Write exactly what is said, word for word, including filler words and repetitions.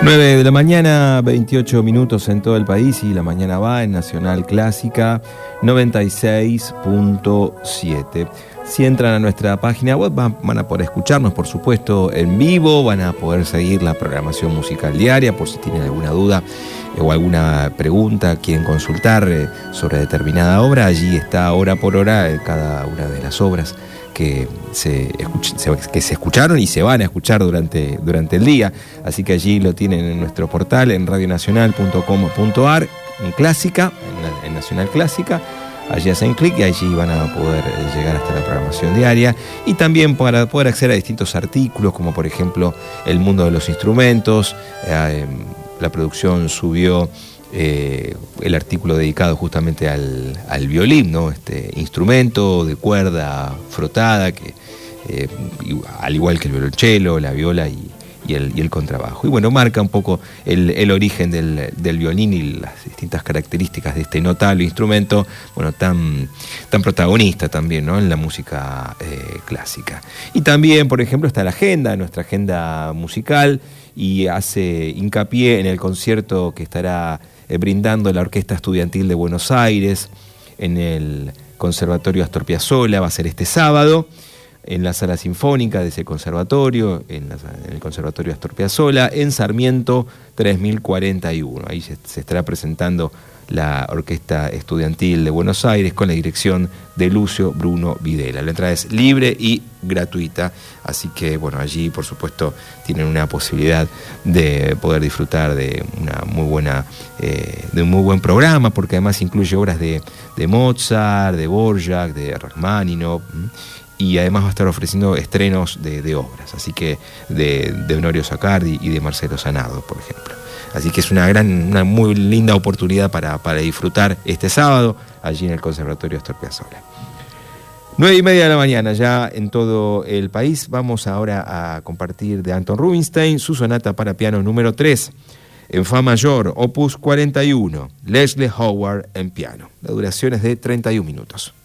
nueve de la mañana, veintiocho minutos en todo el país, y la mañana va en Nacional Clásica noventa y seis punto siete. Si entran a nuestra página web van, van a poder escucharnos, por supuesto, en vivo, van a poder seguir la programación musical diaria por si tienen alguna duda o alguna pregunta, quieren consultar eh, sobre determinada obra. Allí está hora por hora eh, cada una de las obras que se, escuch- se, que se escucharon y se van a escuchar durante, durante el día. Así que allí lo tienen en nuestro portal, en radionacional punto com punto a r, en Clásica, en, en Nacional Clásica. Allí hacen clic y allí van a poder llegar hasta la programación diaria, y también para poder acceder a distintos artículos, como por ejemplo El Mundo de los Instrumentos. Eh, la producción subió eh, el artículo dedicado justamente al, al violín, ¿no? Este instrumento de cuerda frotada que, eh, al igual que el violonchelo, la viola y Y el, y el contrabajo. Y bueno, marca un poco el, el origen del, del violín y las distintas características de este notable instrumento, bueno, tan, tan protagonista también, ¿no?, en la música eh, clásica. Y también, por ejemplo, está la agenda, nuestra agenda musical, y hace hincapié en el concierto que estará eh, brindando la Orquesta Estudiantil de Buenos Aires en el Conservatorio Astor Piazzolla. Va a ser este sábado, en la Sala Sinfónica de ese conservatorio, en, la, en el Conservatorio Astor Piazzolla, en Sarmiento tres mil cuarenta y uno. Ahí se, se estará presentando la Orquesta Estudiantil de Buenos Aires con la dirección de Lucio Bruno Videla. La entrada es libre y gratuita, así que bueno, allí por supuesto tienen una posibilidad de poder disfrutar de una muy buena, eh, de un muy buen programa, porque además incluye obras de, de Mozart, de Dvorak, de Rachmaninoff, y además va a estar ofreciendo estrenos de, de obras, así que de, de Honorio Saccardi y de Marcelo Zanardo, por ejemplo. Así que es una gran, una muy linda oportunidad para, para disfrutar este sábado allí en el Conservatorio Astor Piazzolla. Nueve y media de la mañana ya en todo el país. Vamos ahora a compartir de Anton Rubinstein su sonata para piano número tres, en fa mayor, opus cuarenta y uno, Leslie Howard en piano. La duración es de treinta y un minutos.